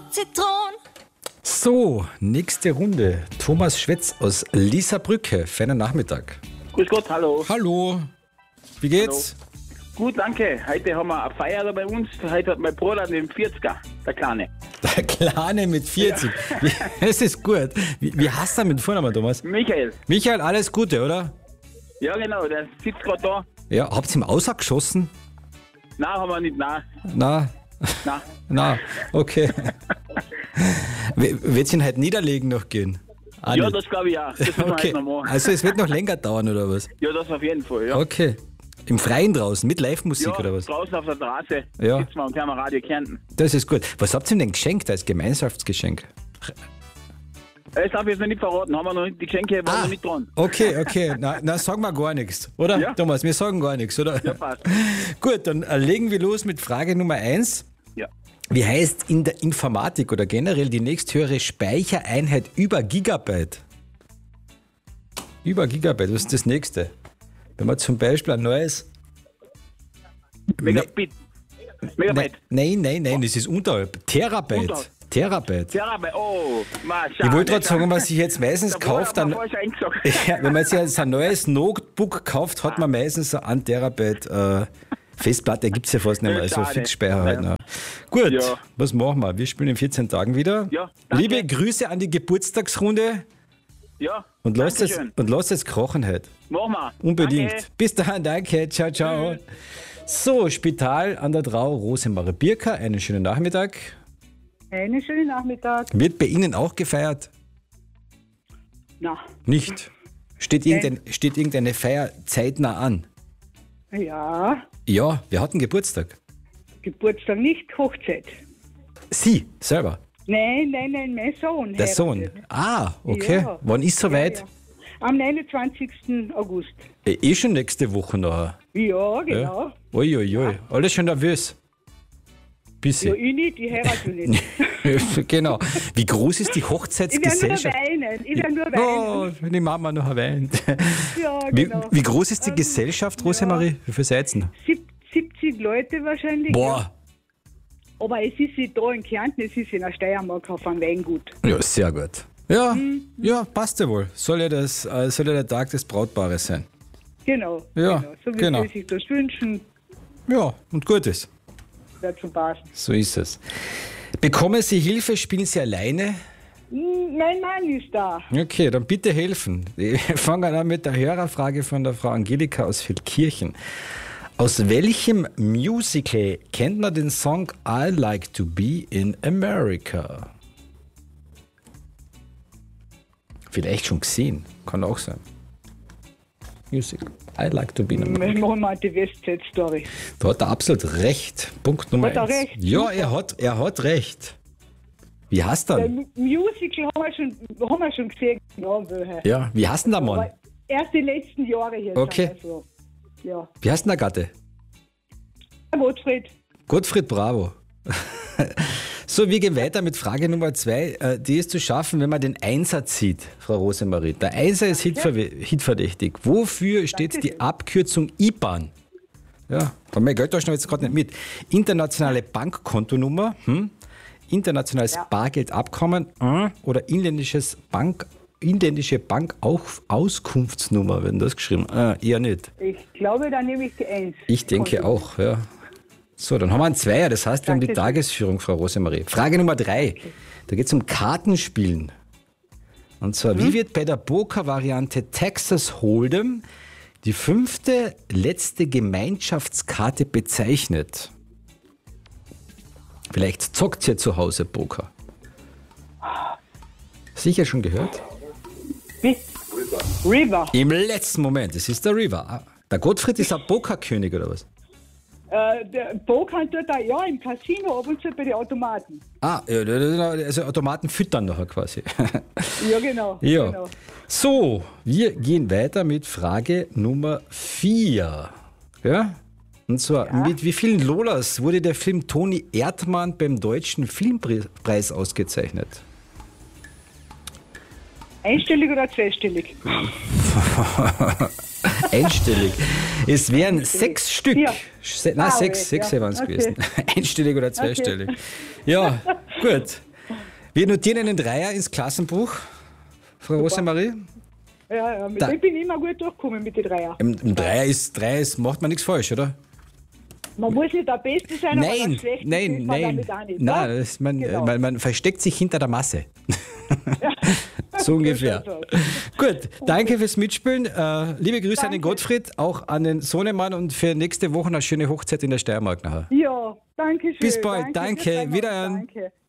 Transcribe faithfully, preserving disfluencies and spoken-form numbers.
Zitron. So, nächste Runde. Thomas Schwetz aus Lisabrücke. Feiner Nachmittag. Grüß Gott, hallo. Hallo. Wie geht's? Hallo. Gut, danke. Heute haben wir eine Feier bei uns. Heute hat mein Bruder den vierziger, der Kleine. Der Kleine mit vierzig. Ja. Das ist gut. Wie, wie heißt er mit Vornamen, Thomas? Michael. Michael, alles Gute, oder? Ja, genau, der sitzt gerade da. Ja, habt ihr ihm ausgeschossen? Nein, haben wir nicht, nein. Na, Nein. na, okay. Wird es ihn halt niederlegen noch gehen? Ah, Ja, nicht. das glaube ich auch. Das müssen wir Okay, heute noch machen. also es wird noch länger dauern, oder was? Ja, das auf jeden Fall, ja. Okay. Im Freien draußen, mit Live-Musik, Ja, oder was? draußen auf der Terrasse Ja. sitzen wir und hören Radio Kärnten. Das ist gut. Was habt ihr ihm denn geschenkt als Gemeinschaftsgeschenk? Das darf ich jetzt noch nicht verraten. Haben wir noch nicht, die Geschenke waren Ah. noch nicht dran. Okay, okay. Na, na sagen wir gar nichts, oder? Ja. Thomas, wir sagen gar nichts, oder? Ja, passt. Gut, dann äh, legen wir los mit Frage Nummer eins. Ja. Wie heißt in der Informatik oder generell die nächsthöhere Speichereinheit über Gigabyte? Über Gigabyte, was ist das nächste? Wenn man zum Beispiel ein neues... Megabit. Megabyte. Nein, nein, nein, das ist unterhalb. Terabyte. Unterhalb. Terabyte. Terabyte. Oh, Mann, Ich wollte gerade sagen, wenn man sich jetzt meistens kauft, dann, dann. ja, wenn man sich jetzt ein neues Notebook kauft, hat man meistens so ein Terabyte äh, Festplatte, gibt es ja fast nicht mehr, also Schade. Fixspeicher halt noch. Gut, Ja. was machen wir? Wir spielen in vierzehn Tagen wieder. Ja, danke. Liebe Grüße an die Geburtstagsrunde Ja, und lasst es, Dankeschön. und lasst es krochen heute. Machen wir. Unbedingt. Danke. Bis dahin, danke, ciao, ciao. So, Spital an der Drau, Rosemarie Birker, einen schönen Nachmittag. Einen schönen Nachmittag. Wird bei Ihnen auch gefeiert? Na, Nicht. Steht, irgendein, steht irgendeine Feier zeitnah an? ja, Ja, wir hatten Geburtstag. Geburtstag nicht, Hochzeit. Sie selber, Nein, nein, nein, mein Sohn. der Sohn. heiratet. Ah, okay. Ja. Wann ist soweit? Ja, ja. Am neunundzwanzigsten August. Eh, eh schon nächste Woche nachher. Ja, genau. Uiuiui, ui, ui. Alles schon nervös. Ja, Bisschen. ich nicht, ich heirate nicht. Genau. Wie groß ist die Ich werde nur Hochzeitsgesellschaft? weinen, ich werde nur weinen. Oh, wenn die Mama noch weint. Ja, Wie, genau. wie groß ist die Gesellschaft, Rosemarie? Wie viele seid ihr? Sieb- siebzig Leute wahrscheinlich. Boah. Aber es ist nicht da in Kärnten, es ist in der Steiermark auf einem Weingut. Ja, sehr gut. Ja, Mhm. ja, passt ja wohl. Soll ja, das, äh, soll ja der Tag des Brautpaares sein. Genau. Ja, genau. So wie genau. sie sich das wünschen, Ja, und gut ist. wird schon passen. So ist es. Bekommen Sie Hilfe, spielen Sie alleine? Hm, Mein Mann ist da. Okay, dann bitte helfen. Wir fangen an mit der Hörerfrage von der Frau Angelika aus Feldkirchen. Aus welchem Musical kennt man den Song I Like to Be in America? Vielleicht schon gesehen, kann auch sein. Musical. I Like to Be in America. Wir machen mal die Westside-Story. Da hat er absolut recht. Punkt Nummer Hat er eins. recht? Ja, Super. er hat, er hat recht. Wie heißt Der er? M- Musical haben wir schon, haben wir schon gesehen. Ja, welche. Ja, wie heißt denn der Mann? Aber erst die letzten Jahre hier. Okay. Sind wir so. Ja. Wie heißt denn der Gatte? Gottfried, Gottfried Bravo. So, wir gehen weiter mit Frage Nummer zwei. Äh, Die ist zu schaffen, wenn man den Einser zieht, Frau Rosemarie. Der Einser ist hitverwe- hitverdächtig. Wofür steht die Abkürzung I B A N? Ja, da mein Geldtaschen jetzt gerade nicht mit. Internationale Bankkontonummer, hm? Internationales Ja. Bargeldabkommen äh? oder inländisches Bank, inländische Bankauskunftsnummer, werden das geschrieben? Äh, eher nicht. ich glaube, da nehme ich die Eins. Ich denke auch, ja. So, dann haben wir einen Zweier, das heißt, wir haben die Danke. Tagesführung, Frau Rosemarie. Frage Nummer drei. Da geht es um Kartenspielen. Und zwar, wie wird bei der Poker-Variante Texas Hold'em die fünfte letzte Gemeinschaftskarte bezeichnet? Vielleicht zockt ihr zu Hause Poker. Sicher schon gehört? Wie? River. Im letzten Moment, es ist der River. Ah, Der Gottfried ist ein Pokerkönig oder was? Äh, der Poker tut da, ja, im Casino, ab und zu bei den Automaten. Ah, ja, also Automaten füttern nachher quasi. Ja, genau. Ja. genau. So, wir gehen weiter mit Frage Nummer vier. Ja? Und zwar, mit wie vielen Lolas wurde der Film Toni Erdmann beim Deutschen Filmpreis ausgezeichnet? Einstellig oder zweistellig? Einstellig. Es wären sechs Stück. Vier. Se- Nein, Ah, sechs, okay, sechs ja, waren es okay. gewesen. Einstellig oder zweistellig. Ja, gut. Wir notieren einen Dreier ins Klassenbuch, Frau Rosemarie. Ja, ja, mit Da- dem bin ich immer gut durchgekommen mit den Dreier. Im, im Dreier, ist, Dreier ist, macht man nichts falsch, oder? Man muss nicht der Beste sein, aber Nein, der Schlechteste nein, ist man nein. damit auch nicht. Nein, ja? das, man, Genau. man, man versteckt sich hinter der Masse. So ungefähr. Gut, danke fürs Mitspielen. Äh, liebe Grüße an den Danke. Gottfried, auch an den Sohnemann und für nächste Woche eine schöne Hochzeit in der Steiermark nachher. Ja, danke schön. Bis bald, danke, Bis bald. wiederhören. Danke.